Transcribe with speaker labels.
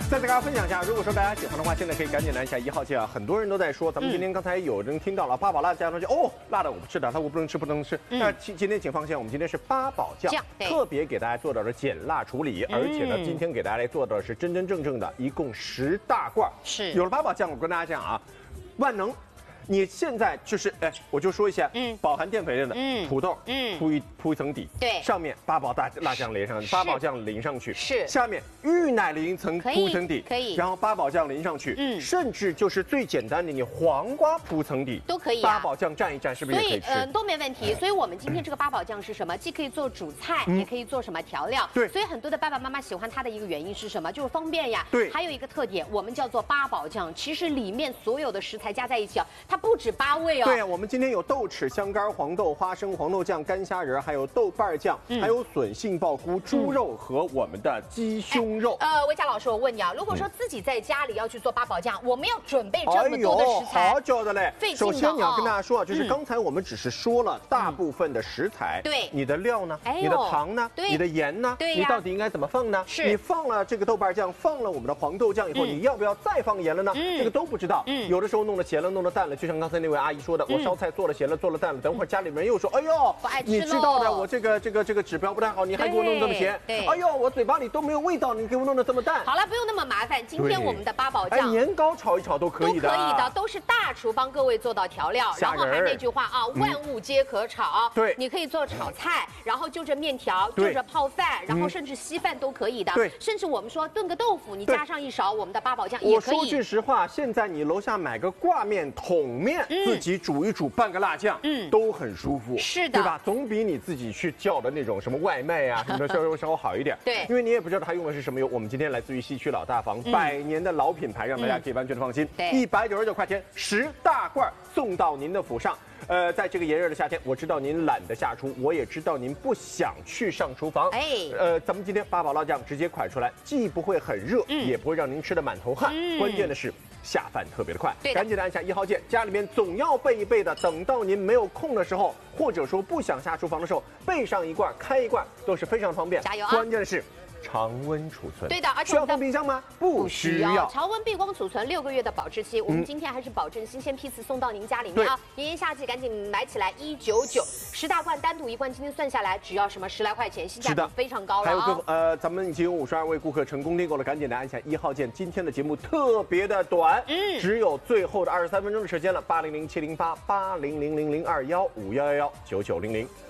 Speaker 1: 再跟大家分享一下，如果说大家喜欢的话，现在可以赶紧来一下1号键啊！很多人都在说，咱们今天刚才有人听到了八宝辣酱，说哦，辣的我不吃的，它我不能吃，不能吃。那今天请放心，我们今天是八宝酱，特别给大家做到的减辣处理，而且呢，今天给大家来做到的是真真正正的，一共10大罐。是有了八宝酱，我跟大家讲啊，万能。 你现在就是，我就说一下，饱含淀粉类的，土豆，铺一层底，对，上面八宝辣酱淋上去，八宝酱淋上去，是，下面芋奶淋一层，铺一层底，可以，然后八宝酱淋上去，甚至就是最简单的，你黄瓜铺层底都可以，八宝酱蘸一蘸，是不是也可以吃？
Speaker 2: 都没问题。所以我们今天这个八宝酱是什么？既可以做主菜，也可以做什么调料？对，所以很多的爸爸妈妈喜欢它的一个原因是什么？就是方便呀。对，还有一个特点，我们叫做八宝酱，其实里面所有的食材加在一起啊，它不止8味。
Speaker 1: 对啊，我们今天有豆豉、香干、黄豆、花生、黄豆酱、干虾仁，还有豆瓣酱，还有笋杏鲍菇、猪肉和我们的鸡胸肉。
Speaker 2: 魏佳老师，我问你啊，如果说自己在家里要去做八宝酱，我们要准备这么多的食材，
Speaker 1: 好久的嘞。首先你要跟大家说啊，就是刚才我们只是说了大部分的食材，对，你的料呢，你的糖呢，你的盐呢，你到底应该怎么放呢？是你放了这个豆瓣酱，放了我们的黄豆酱以后，你要不要再放盐了呢？这个都不知道。有的时候弄了咸了，弄了淡了，就像刚才那位阿姨说的，我烧菜做了咸了，做了淡了，等会儿家里面又说，哎呦，你知道的，我这个指标不太好，你还给我弄这么咸，哎呦，我嘴巴里都没有味道，你给我弄得这么淡。
Speaker 2: 好了，不用那么麻烦，今天我们的八宝酱，
Speaker 1: 年糕炒一炒都可以的，
Speaker 2: 都可以的，都是大厨帮各位做到调料，然后还那句话啊，万物皆可炒，对，你可以做炒菜，然后就着面条，就着泡饭，然后甚至稀饭都可以的，对，甚至我们说炖个豆腐，你加上一勺我们的八宝酱也可以。
Speaker 1: 我说句实话，现在你楼下买个挂面、桶面，自己煮一煮，拌个辣酱，都很舒服，是的，对吧？总比你自己去叫的那种什么外卖呀什么的稍微好一点。对，因为你也不知道它用的是什么油。我们今天来自于西区老大房，100年的老品牌，让大家可以完全的放心。对，199块钱10大罐送到您的府上。在这个炎热的夏天，我知道您懒得下厨，我也知道您不想去上厨房。咱们今天八宝辣酱直接蒯出来，既不会很热，也不会让您吃得满头汗。关键的是下饭特别的快，赶紧按下1号键，家里面总要备一备的，等到您没有空的时候，或者说不想下厨房的时候，备上一罐，开一罐都是非常方便。加油啊！关键的是。常温储存，对的，而且需要放冰箱吗？不需要，
Speaker 2: 常温闭光储存6个月的保质期。我们今天还是保证新鲜批次送到您家里面啊！炎炎夏季赶紧买起来，199，10大罐单独一罐，今天算下来只要什么10来块钱，性价比非常高了。
Speaker 1: 还有咱们已经有52位顾客成功订购了，赶紧来按下1号键。今天的节目特别的短，只有最后的23分钟的时间了，800-708-80000215119900。